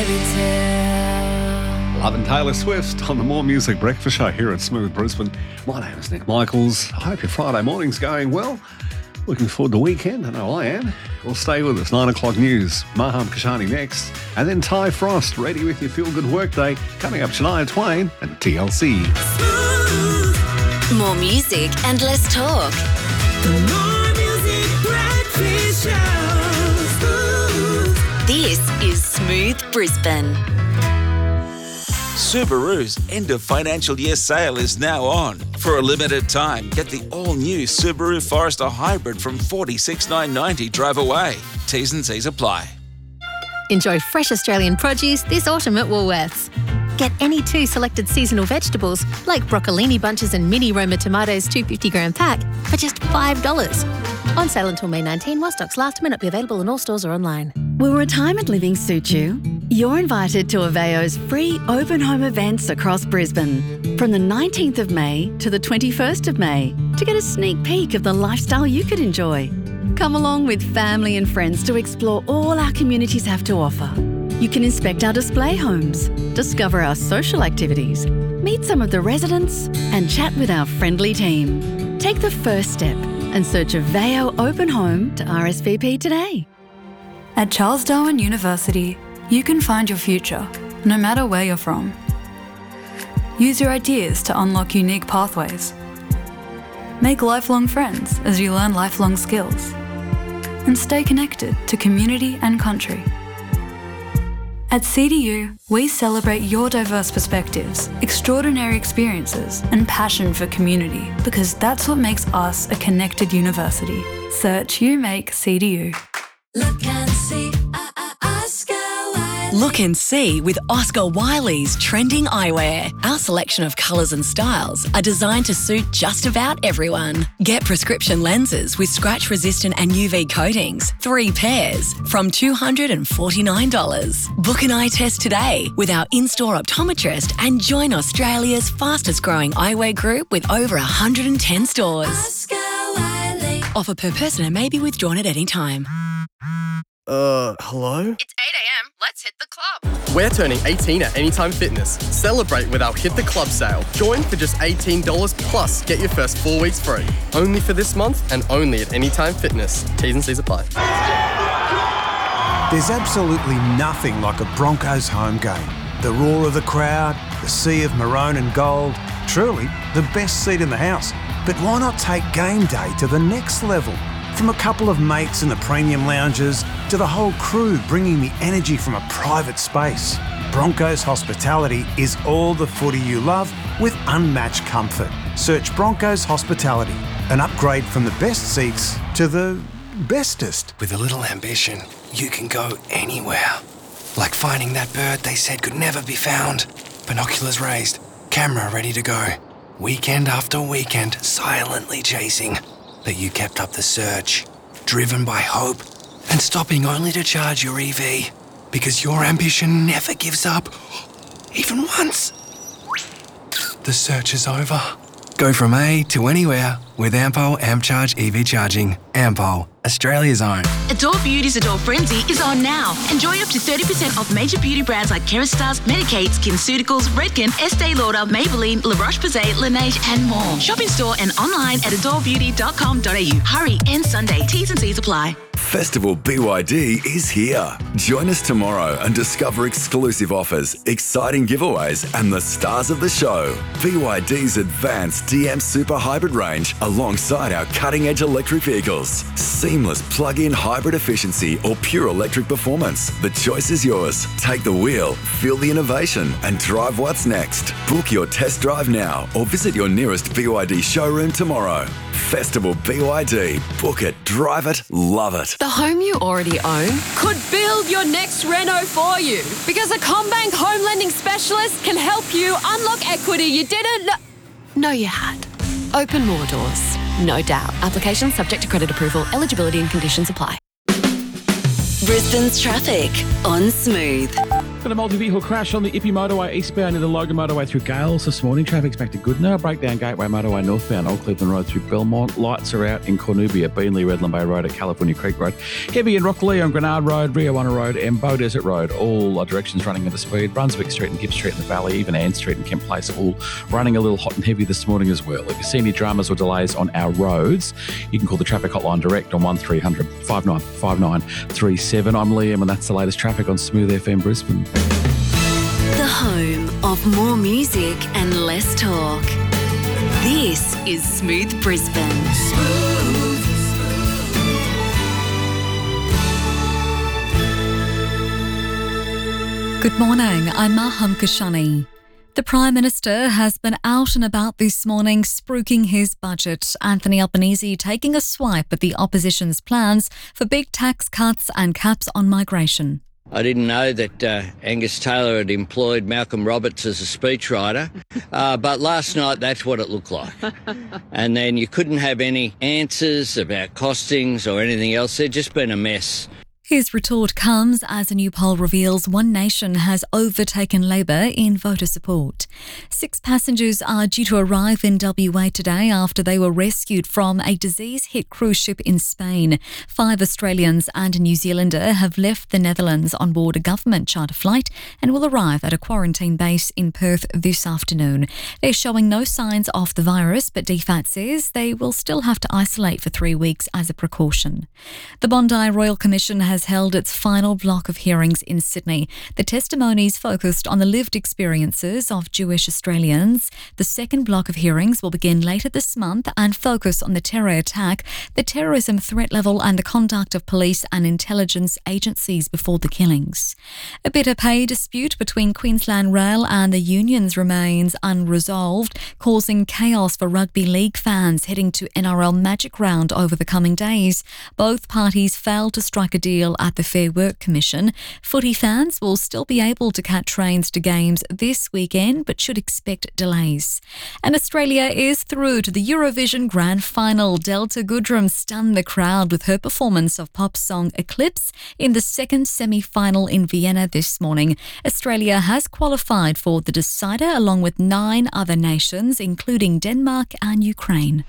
fairy tale. Love and Taylor Swift on the More Music Breakfast Show here at Smooth Brisbane. My name is Nick Michaels. I hope your Friday morning's going well. Looking forward to the weekend. I know I am. Well, stay with us. 9 o'clock news. Maham Kashani next. And then Ty Frost, ready with your feel-good workday. Coming up, Shania Twain and TLC. More music and less talk. The More Music Breakfast Show. This is Smooth Brisbane. Subaru's end of financial year sale is now on. For a limited time, get the all-new Subaru Forester Hybrid from $46,990 drive away. T's and C's apply. Enjoy fresh Australian produce this autumn at Woolworths. Get any 2 selected seasonal vegetables like broccolini bunches and mini Roma tomatoes 250-gram pack for just $5. On sale until May 19 while stocks last. May not be available in all stores or online. Will retirement living suit you? You're invited to Aveo's free open home events across Brisbane from the 19th of May to the 21st of May to get a sneak peek of the lifestyle you could enjoy. Come along with family and friends to explore all our communities have to offer. You can inspect our display homes, discover our social activities, meet some of the residents and chat with our friendly team. Take the first step and search Aveo Open Home to RSVP today. At Charles Darwin University, you can find your future, no matter where you're from. Use your ideas to unlock unique pathways. Make lifelong friends as you learn lifelong skills. And stay connected to community and country. At CDU, we celebrate your diverse perspectives, extraordinary experiences, and passion for community, because that's what makes us a connected university. Search UMake CDU. Look and see, Oscar Wilde. Look and see with Oscar Wiley's trending eyewear. Our selection of colours and styles are designed to suit just about everyone. Get prescription lenses with scratch-resistant and UV coatings, 3 pairs, from $249. Book an eye test today with our in-store optometrist and join Australia's fastest-growing eyewear group with over 110 stores. Oscar Wilde. Offer per person and may be withdrawn at any time. Hello? It's 8 a.m. Let's hit the club. We're turning 18 at Anytime Fitness. Celebrate with our Hit the Club sale. Join for just $18 plus get your first 4 weeks free. Only for this month and only at Anytime Fitness. T's and C's apply. There's absolutely nothing like a Broncos home game. The roar of the crowd, the sea of maroon and gold. Truly, the best seat in the house. But why not take game day to the next level? From a couple of mates in the premium lounges to the whole crew bringing the energy from a private space. Broncos Hospitality is all the footy you love with unmatched comfort. Search Broncos Hospitality, an upgrade from the best seats to the bestest. With a little ambition, you can go anywhere. Like finding that bird they said could never be found. Binoculars raised, camera ready to go. Weekend after weekend, silently chasing. But you kept up the search, driven by hope, and stopping only to charge your EV. Because your ambition never gives up, even once. The search is over. Go from A to anywhere with Ampol AmpCharge EV charging. Ampol, Australia's own. Adore Beauty's Adore Frenzy is on now. Enjoy up to 30% off major beauty brands like Kerastase, Medik8, SkinCeuticals, Redken, Estee Lauder, Maybelline, La Roche-Posay, Laneige and more. Shop in store and online at adorebeauty.com.au. Hurry, end Sunday. T's and C's apply. Festival BYD is here. Join us tomorrow and discover exclusive offers, exciting giveaways and the stars of the show. BYD's advanced DM Super Hybrid range alongside our cutting-edge electric vehicles. Seamless plug-in hybrid efficiency or pure electric performance. The choice is yours. Take the wheel, feel the innovation and drive what's next. Book your test drive now or visit your nearest BYD showroom tomorrow. Festival BYD. Book it, drive it, love it. The home you already own could build your next reno for you, because a CommBank home lending specialist can help you unlock equity you didn't know you had. Open more doors, no doubt. Application subject to credit approval. Eligibility and conditions apply. Brisbane's traffic on Smooth. Got a multi-vehicle crash on the Ippy Motorway eastbound near the Logan Motorway through Gales this morning. Traffic's back to good now. Breakdown Gateway Motorway northbound Old Cleveland Road through Belmont. Lights are out in Cornubia, Beanley, Redland Bay Road at California Creek Road. Heavy in Rockley on Grenard Road, Rio Wanna Road and Bow Desert Road. All directions running at a speed. Brunswick Street and Gibbs Street in the Valley, even Ann Street and Kent Place, all running a little hot and heavy this morning as well. If you see any dramas or delays on our roads, you can call the traffic hotline direct on 1300 595937. I'm Liam and that's the latest traffic on Smooth FM Brisbane. The home of more music and less talk. This is Smooth Brisbane. Good morning, I'm Maham Kashani. The Prime Minister has been out and about this morning spruiking his budget. Anthony Albanese taking a swipe at the opposition's plans for big tax cuts and caps on migration. I didn't know that Angus Taylor had employed Malcolm Roberts as a speechwriter, but last night that's what it looked like. And then you couldn't have any answers about costings or anything else. There'd just been a mess. His retort comes as a new poll reveals One Nation has overtaken Labor in voter support. 6 passengers are due to arrive in WA today after they were rescued from a disease-hit cruise ship in Spain. 5 Australians and a New Zealander have left the Netherlands on board a government charter flight and will arrive at a quarantine base in Perth this afternoon. They're showing no signs of the virus, but DFAT says they will still have to isolate for 3 weeks as a precaution. The Bondi Royal Commission has held its final block of hearings in Sydney. The testimonies focused on the lived experiences of Jewish Australians. The second block of hearings will begin later this month and focus on the terror attack, the terrorism threat level and the conduct of police and intelligence agencies before the killings. A bitter pay dispute between Queensland Rail and the unions remains unresolved, causing chaos for rugby league fans heading to NRL Magic Round over the coming days. Both parties failed to strike a deal at the Fair Work Commission. Footy fans will still be able to catch trains to games this weekend, but should expect delays. And Australia is through to the Eurovision Grand Final. Delta Goodrem stunned the crowd with her performance of pop song Eclipse in the second semi-final in Vienna this morning. Australia has qualified for the decider along with 9 other nations, including Denmark and Ukraine.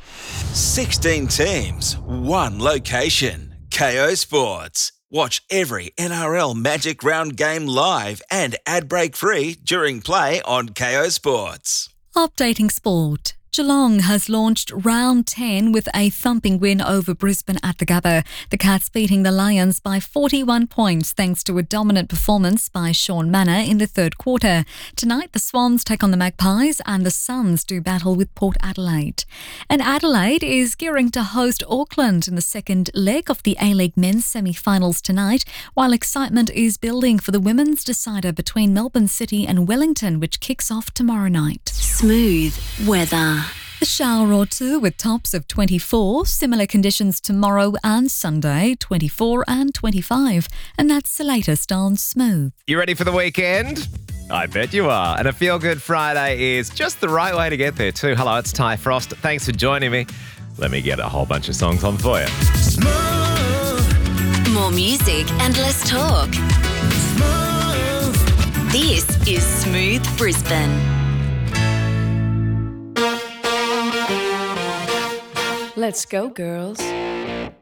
16 teams, 1 location. KO Sports. Watch every NRL Magic Round game live and ad break free during play on KO Sports. Updating sport. Geelong has launched round 10 with a thumping win over Brisbane at the Gabba. The Cats beating the Lions by 41 points thanks to a dominant performance by Sean Manor in the third quarter. Tonight the Swans take on the Magpies and the Suns do battle with Port Adelaide. And Adelaide is gearing to host Auckland in the second leg of the A-League men's semi-finals tonight, while excitement is building for the women's decider between Melbourne City and Wellington, which kicks off tomorrow night. Smooth weather. A shower or two with tops of 24, similar conditions tomorrow and Sunday, 24 and 25. And that's the latest on Smooth. You ready for the weekend? I bet you are. And a Feel Good Friday is just the right way to get there too. Hello, it's Ty Frost. Thanks for joining me. Let me get a whole bunch of songs on for you. Smooth. More music and less talk. Smooth. This is Smooth Brisbane. Let's go, girls.